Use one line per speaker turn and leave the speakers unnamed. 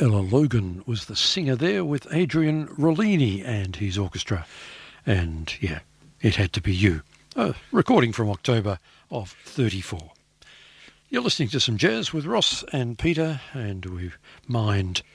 Ella Logan was the singer there with Adrian Rollini and his orchestra. And yeah, It Had to Be You. A recording from October of 34. You're listening to some jazz with Ross and Peter, and we mind